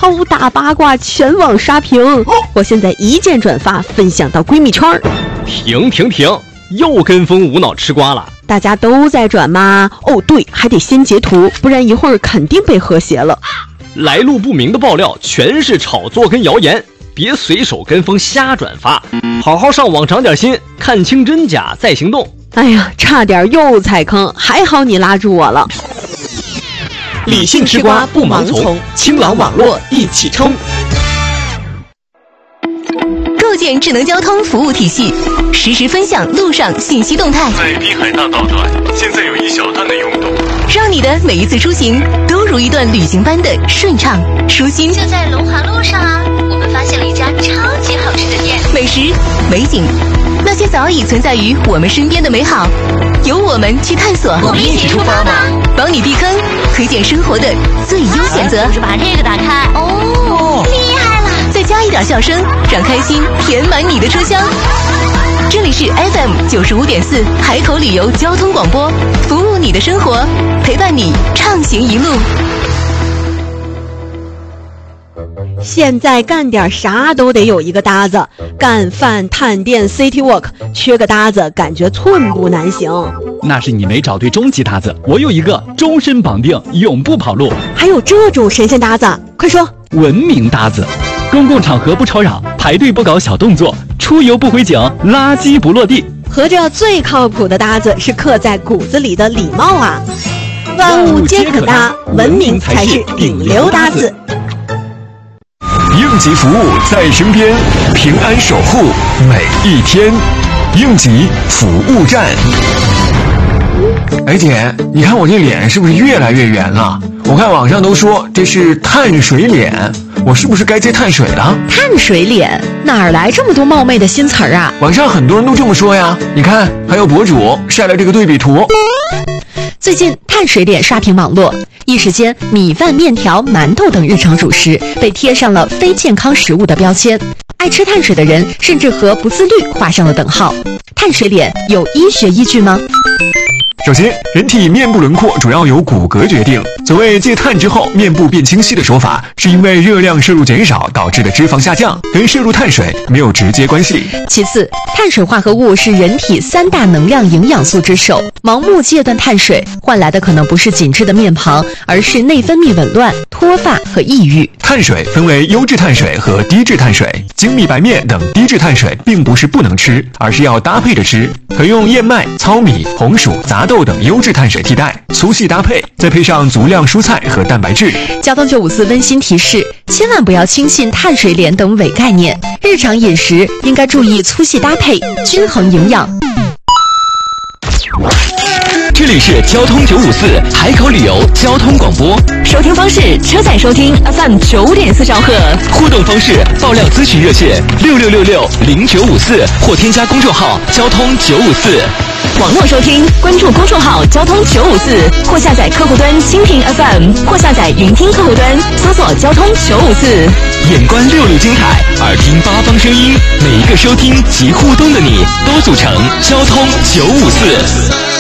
超大八卦全网刷屏，我现在一键转发分享到闺蜜圈。 停，又跟风无脑吃瓜了。 大家都在转吗？哦对，还得先截图，不然一会儿肯定被和谐了。 来路不明的爆料全是炒作跟谣言，别随手跟风瞎转发，好好上网长点心，看清真假再行动。 哎呀，差点又踩坑，还好你拉住我了。 理性吃瓜不盲从，清朗网络一起冲。 构建智能交通服务体系，实时分享路上信息动态。 在滨海大道段，现在有一小段的拥堵， 让你的每一次出行都如一段旅行般的顺畅舒心。 就在龙华路上啊，我们发现了一家超级好吃的店， 美食、美景，那些早已存在于我们身边的美好，由我们去探索。 我们一起出发吗？ 帮你避坑，推荐生活的最优选择。 就是把这个打开。哦，厉害了！ 再加一点笑声，让开心填满你的车厢。这里是 FM 95.4海口旅游交通广播，服务你的生活，陪伴你畅行一路。 现在干点啥都得有一个搭子，干饭、探店、City Walk， 缺个搭子感觉寸步难行。 那是你没找对终极搭子，我有一个终身绑定，永不跑路。 还有这种神仙搭子，快说！ 文明搭子，公共场合不吵扰，排队不搞小动作，出游不回警，垃圾不落地。 合着最靠谱的搭子是刻在骨子里的礼貌啊！万物皆可搭，文明才是顶流搭子。 应急服务在身边，平安守护每一天。应急服务站。哎姐，你看我这脸是不是越来越圆了？我看网上都说这是碳水脸，我是不是该接碳水了？ 碳水脸哪儿来这么多冒昧的新词儿啊？ 网上很多人都这么说呀。你看，还有博主晒了这个对比图。 最近碳水脸刷屏网络，一时间米饭、面条、馒头等日常主食被贴上了非健康食物的标签，爱吃碳水的人甚至和不自律画上了等号。碳水脸有医学依据吗？ 首先，人体面部轮廓主要由骨骼决定。所谓戒碳之后面部变清晰的说法，是因为热量摄入减少导致的脂肪下降，跟摄入碳水没有直接关系。 其次，碳水化合物是人体3大能量营养素之首，盲目戒断碳水换来的可能不是紧致的面庞，而是内分泌紊乱、脱发和抑郁。 碳水分为优质碳水和低质碳水，精米白面等低质碳水并不是不能吃，而是要搭配着吃，可用燕麦、糙米、红薯、杂豆等优质碳水替代，粗细搭配，再配上足量蔬菜和蛋白质。 交通954温馨提示：千万不要轻信碳水脸等伪概念，日常饮食应该注意粗细搭配，均衡营养。 这里是交通954海口旅游交通广播， 收听方式：车载收听 FM 95.4兆赫。 互动方式：爆料咨询热线66660954或添加公众号交通954。 网络收听，关注公众号交通954，或下载客户端蜻蜓 FM， 或下载云听客户端，搜索交通954。 眼观6路精彩，耳听8方声音，每一个收听及互动的你，都组成交通954。